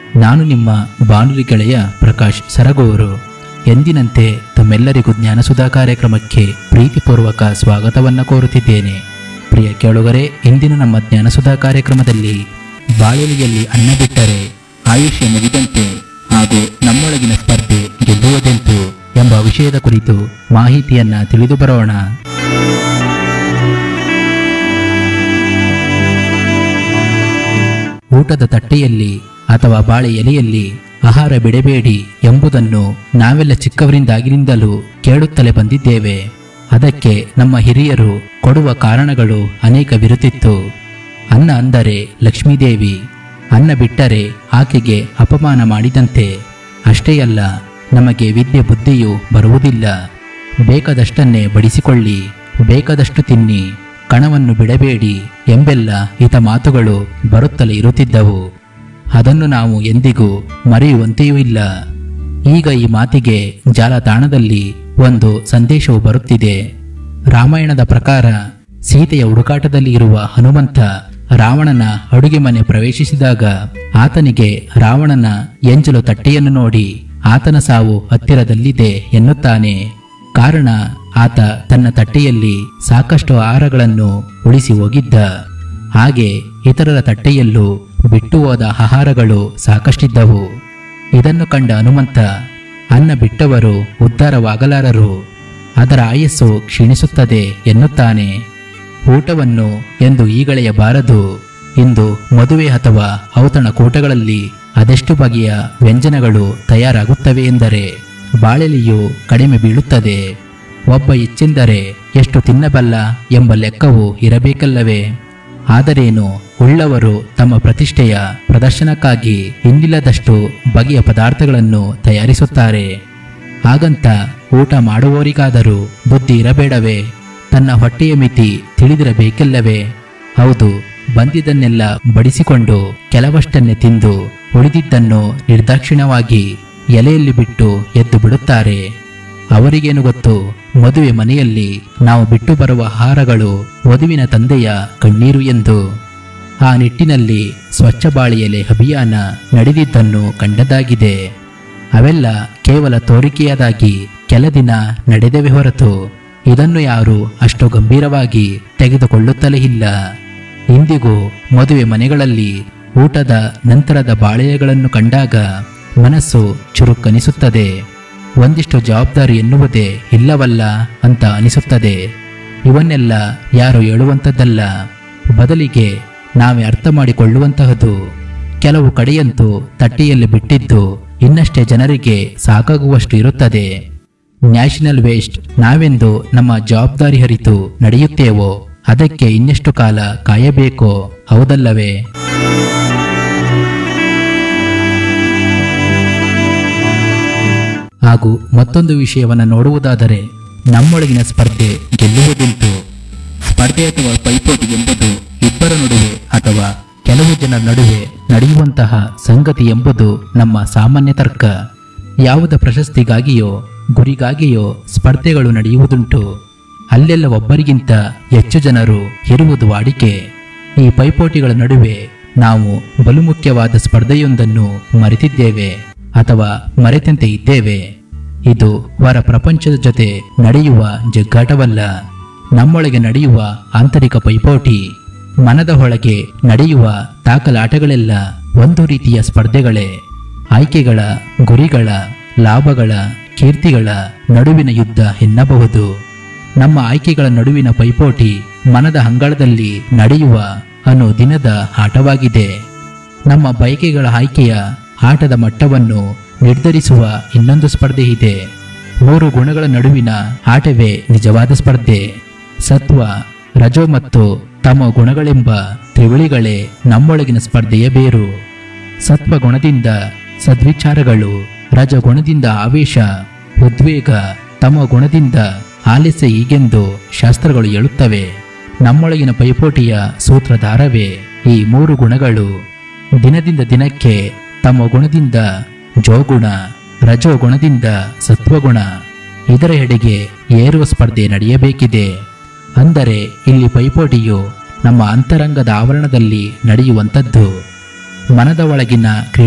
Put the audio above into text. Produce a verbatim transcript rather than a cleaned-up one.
ನಾನು ನಿಮ್ಮ ಬಾನುಲಿ ಗೆಳೆಯ ಪ್ರಕಾಶ್ ಸರಗೂರು. ಎಂದಿನಂತೆ ತಮ್ಮೆಲ್ಲರಿಗೂ ಜ್ಞಾನಸುಧಾ ಕಾರ್ಯಕ್ರಮಕ್ಕೆ ಪ್ರೀತಿಪೂರ್ವಕ ಸ್ವಾಗತವನ್ನು ಕೋರುತ್ತಿದ್ದೇನೆ. ಪ್ರಿಯ ಕೇಳುಗರೆ, ಇಂದಿನ ನಮ್ಮ ಜ್ಞಾನಸುಧಾ ಕಾರ್ಯಕ್ರಮದಲ್ಲಿ ಬಾಳೆಲೆಯಲ್ಲಿ ಅನ್ನ ಬಿಟ್ಟರೆ ಆಯುಷ್ಯ ಮುಗಿದಂತೆ ಹಾಗೂ ನಮ್ಮೊಳಗಿನ ಸ್ಪರ್ಧೆ ಗೆಲ್ಲುವುದೆಂತು ಎಂಬ ವಿಷಯದ ಕುರಿತು ಮಾಹಿತಿಯನ್ನ ತಿಳಿದು ಬರೋಣ. ಊಟದ ತಟ್ಟೆಯಲ್ಲಿ ಅಥವಾ ಬಾಳೆ ಎಲೆಯಲ್ಲಿ ಆಹಾರ ಬಿಡಬೇಡಿ ಎಂಬುದನ್ನು ನಾವೆಲ್ಲ ಚಿಕ್ಕವರಿಂದಾಗಿನಿಂದಲೂ ಕೇಳುತ್ತಲೇ ಬಂದಿದ್ದೇವೆ. ಅದಕ್ಕೆ ನಮ್ಮ ಹಿರಿಯರು ಕೊಡುವ ಕಾರಣಗಳು ಅನೇಕವಿರುತ್ತಿತ್ತು. ಅನ್ನ ಅಂದರೆ ಲಕ್ಷ್ಮೀದೇವಿ, ಅನ್ನ ಬಿಟ್ಟರೆ ಆಕೆಗೆ ಅಪಮಾನ ಮಾಡಿದಂತೆ. ಅಷ್ಟೇ ಅಲ್ಲ, ನಮಗೆ ವಿದ್ಯೆ ಬುದ್ಧಿಯೂ ಬರುವುದಿಲ್ಲ. ಬೇಕಾದಷ್ಟನ್ನೇ ಬಡಿಸಿಕೊಳ್ಳಿ, ಬೇಕಾದಷ್ಟು ತಿನ್ನಿ, ಕಣವನ್ನು ಬಿಡಬೇಡಿ ಎಂಬೆಲ್ಲ ಹಿತ ಮಾತುಗಳು ಬರುತ್ತಲೇ ಇರುತ್ತಿದ್ದವು. ಅದನ್ನು ನಾವು ಎಂದಿಗೂ ಮರೆಯುವಂತೆಯೂ ಇಲ್ಲ. ಈಗ ಈ ಮಾತಿಗೆ ಜಾಲತಾಣದಲ್ಲಿ ಒಂದು ಸಂದೇಶವು ಬರುತ್ತಿದೆ. ರಾಮಾಯಣದ ಪ್ರಕಾರ ಸೀತೆಯ ಹುಡುಕಾಟದಲ್ಲಿ ಇರುವ ಹನುಮಂತ ರಾವಣನ ಅಡುಗೆ ಮನೆ ಪ್ರವೇಶಿಸಿದಾಗ ಆತನಿಗೆ ರಾವಣನ ಎಂಜಲು ತಟ್ಟೆಯನ್ನು ನೋಡಿ ಆತನ ಸಾವು ಹತ್ತಿರದಲ್ಲಿದೆ ಎನ್ನುತ್ತಾನೆ. ಕಾರಣ, ಆತ ತನ್ನ ತಟ್ಟೆಯಲ್ಲಿ ಸಾಕಷ್ಟು ಆಹಾರಗಳನ್ನು ಉಳಿಸಿ ಹೋಗಿದ್ದ. ಹಾಗೆ ಇತರರ ತಟ್ಟೆಯಲ್ಲೂ ಬಿಟ್ಟು ಹೋದ ಆಹಾರಗಳು ಸಾಕಷ್ಟಿದ್ದವು. ಇದನ್ನು ಕಂಡ ಹನುಮಂತ, ಅನ್ನ ಬಿಟ್ಟವರು ಉದ್ಧಾರವಾಗಲಾರರು, ಅದರ ಆಯಸ್ಸು ಕ್ಷೀಣಿಸುತ್ತದೆ ಎನ್ನುತ್ತಾನೆ. ಊಟವನ್ನು ಎಂದು ಈಗಳೆಯಬಾರದು. ಇಂದು ಮದುವೆ ಅಥವಾ ಔತಣಕೂಟಗಳಲ್ಲಿ ಅದೆಷ್ಟು ಬಗೆಯ ವ್ಯಂಜನಗಳು ತಯಾರಾಗುತ್ತವೆ ಎಂದರೆ ಬಾಳೆಲೆಯು ಕಡಿಮೆ ಬೀಳುತ್ತದೆ. ಒಬ್ಬ ಹೆಚ್ಚೆಂದರೆ ಎಷ್ಟು ತಿನ್ನಬಲ್ಲ ಎಂಬ ಲೆಕ್ಕವು ಇರಬೇಕಲ್ಲವೇ? ಆದರೇನು, ಉಳ್ಳವರು ತಮ್ಮ ಪ್ರತಿಷ್ಠೆಯ ಪ್ರದರ್ಶನಕ್ಕಾಗಿ ಇನ್ನಿಲ್ಲದಷ್ಟು ಬಗೆಯ ಪದಾರ್ಥಗಳನ್ನು ತಯಾರಿಸುತ್ತಾರೆ. ಹಾಗಂತ ಊಟ ಮಾಡುವವರಿಗಾದರೂ ಬುದ್ಧಿ ಇರಬೇಡವೇ? ತನ್ನ ಹೊಟ್ಟೆಯ ಮಿತಿ ತಿಳಿದಿರಬೇಕೆಲ್ಲವೇ? ಹೌದು, ಬಂದಿದ್ದನ್ನೆಲ್ಲ ಬಡಿಸಿಕೊಂಡು ಕೆಲವಷ್ಟನ್ನೇ ತಿಂದು ಉಳಿದಿದ್ದನ್ನು ನಿರ್ದಾಕ್ಷಿಣ್ಯವಾಗಿ ಎಲೆಯಲ್ಲಿ ಬಿಟ್ಟು ಎದ್ದು ಬಿಡುತ್ತಾರೆ. ಅವರಿಗೇನು ಗೊತ್ತು, ಮದುವೆ ಮನೆಯಲ್ಲಿ ನಾವು ಬಿಟ್ಟು ಬರುವ ಆಹಾರಗಳು ವಧುವಿನ ತಂದೆಯ ಕಣ್ಣೀರು ಎಂದು. ಆ ನಿಟ್ಟಿನಲ್ಲಿ ಸ್ವಚ್ಛ ಬಾಳೆಯಲೆ ಅಭಿಯಾನ ನಡೆದಿದ್ದನ್ನು ಕಂಡದಾಗಿದೆ. ಅವೆಲ್ಲ ಕೇವಲ ತೋರಿಕೆಯಾದಾಗಿ ಕೆಲ ದಿನ ನಡೆದವೇ ಹೊರತು ಇದನ್ನು ಯಾರು ಅಷ್ಟು ಗಂಭೀರವಾಗಿ ತೆಗೆದುಕೊಳ್ಳುತ್ತಲೇ ಇಲ್ಲ. ಇಂದಿಗೂ ಮದುವೆ ಮನೆಗಳಲ್ಲಿ ಊಟದ ನಂತರದ ಬಾಳೆಗಳನ್ನು ಕಂಡಾಗ ಮನಸ್ಸು ಚುರುಕನಿಸುತ್ತದೆ. ಒಂದಿಷ್ಟು ಜವಾಬ್ದಾರಿ ಎನ್ನುವುದೇ ಇಲ್ಲವಲ್ಲ ಅಂತ ಅನಿಸುತ್ತದೆ. ಇವನ್ನೆಲ್ಲ ಯಾರು ಹೇಳುವಂಥದ್ದಲ್ಲ, ಬದಲಿಗೆ ನಾವೇ ಅರ್ಥ ಮಾಡಿಕೊಳ್ಳುವಂತಹದ್ದು. ಕೆಲವು ಕಡೆಯಂತೂ ತಟ್ಟೆಯಲ್ಲಿ ಬಿಟ್ಟಿದ್ದು ಇನ್ನಷ್ಟೇ ಜನರಿಗೆ ಸಾಕಾಗುವಷ್ಟು ಇರುತ್ತದೆ. ನ್ಯಾಷನಲ್ ವೇಸ್ಟ್ ನಾವೆಂದು ನಮ್ಮ ಜವಾಬ್ದಾರಿ ಅರಿತು ನಡೆಯುತ್ತೇವೋ ಅದಕ್ಕೆ ಇನ್ನೆಷ್ಟು ಕಾಲ ಕಾಯಬೇಕೋ, ಹೌದಲ್ಲವೇ? ಹಾಗೂ ಮತ್ತೊಂದು ವಿಷಯವನ್ನು ನೋಡುವುದಾದರೆ, ನಮ್ಮೊಳಗಿನ ಸ್ಪರ್ಧೆ ಗೆಲ್ಲುವುದೆಂತು? ಸ್ಪರ್ಧೆ ಅಥವಾ ಪೈಪೋಟಿ ಎಂಬುದು ಇಬ್ಬರ ನಡುವೆ ಅಥವಾ ಕೆಲವು ಜನರ ನಡುವೆ ನಡೆಯುವಂತಹ ಸಂಗತಿ ಎಂಬುದು ನಮ್ಮ ಸಾಮಾನ್ಯ ತರ್ಕ. ಯಾವುದ ಪ್ರಶಸ್ತಿಗಾಗಿಯೋ ಗುರಿಗಾಗಿಯೋ ಸ್ಪರ್ಧೆಗಳು ನಡೆಯುವುದುಂಟು. ಅಲ್ಲೆಲ್ಲ ಒಬ್ಬರಿಗಿಂತ ಹೆಚ್ಚು ಜನರು ಇರುವುದು ವಾಡಿಕೆ. ಈ ಪೈಪೋಟಿಗಳ ನಡುವೆ ನಾವು ಬಲು ಮುಖ್ಯವಾದ ಸ್ಪರ್ಧೆಯೊಂದನ್ನು ಮರೆತಿದ್ದೇವೆ ಅಥವಾ ಮರೆತಂತೆ ಇದ್ದೇವೆ. ಇದು ಹೊರ ಪ್ರಪಂಚದ ಜೊತೆ ನಡೆಯುವ ಜಗ್ಗಾಟವಲ್ಲ, ನಮ್ಮೊಳಗೆ ನಡೆಯುವ ಆಂತರಿಕ ಪೈಪೋಟಿ. ಮನದ ಒಳಗೆ ನಡೆಯುವ ತಾಕಲಾಟಗಳೆಲ್ಲ ಒಂದು ರೀತಿಯ ಸ್ಪರ್ಧೆಗಳೇ. ಆಯ್ಕೆಗಳ, ಗುರಿಗಳ, ಲಾಭಗಳ, ಕೀರ್ತಿಗಳ ನಡುವಿನ ಯುದ್ಧ ಎನ್ನಬಹುದು. ನಮ್ಮ ಆಯ್ಕೆಗಳ ನಡುವಿನ ಪೈಪೋಟಿ ಮನದ ಅಂಗಳದಲ್ಲಿ ನಡೆಯುವ ಅನು ದಿನದ ಆಟವಾಗಿದೆ. ನಮ್ಮ ಬಯಕೆಗಳ ಆಯ್ಕೆಯ ಆಟದ ಮಟ್ಟವನ್ನು ನಿರ್ಧರಿಸುವ ಇನ್ನೊಂದು ಸ್ಪರ್ಧೆ ಇದೆ. ಮೂರು ಗುಣಗಳ ನಡುವಿನ ಆಟವೇ ನಿಜವಾದ ಸ್ಪರ್ಧೆ. ಸತ್ವ, ರಜೋ ಮತ್ತು ತಮ ಗುಣಗಳೆಂಬ ತ್ರಿವಳಿಗಳೇ ನಮ್ಮೊಳಗಿನ ಸ್ಪರ್ಧೆಯ ಬೇರು. ಸತ್ವ ಗುಣದಿಂದ ಸದ್ವಿಚಾರಗಳು, ರಜಗುಣದಿಂದ ಆವೇಶ, ಉದ್ವೇಗ, ತಮ ಗುಣದಿಂದ ಆಲಸ್ಯ ಹೀಗೆಂದು ಶಾಸ್ತ್ರಗಳು ಹೇಳುತ್ತವೆ. ನಮ್ಮೊಳಗಿನ ಪೈಪೋಟಿಯ ಸೂತ್ರಧಾರವೇ ಈ ಮೂರು ಗುಣಗಳು. ದಿನದಿಂದ ದಿನಕ್ಕೆ ತಮ ಗುಣದಿಂದ ಜೋಗುಣ, ರಜೋ ಗುಣದಿಂದ ಸತ್ವಗುಣ, ಇದರ ಎಡೆಗೆ ಏರುವ ಸ್ಪರ್ಧೆ ನಡೆಯಬೇಕಿದೆ. ಅಂದರೆ ಇಲ್ಲಿ ಪೈಪೋಟಿಯು ನಮ್ಮ ಅಂತರಂಗದ ಆವರಣದಲ್ಲಿ ನಡೆಯುವಂಥದ್ದು. ಮನದ ಒಳಗಿನ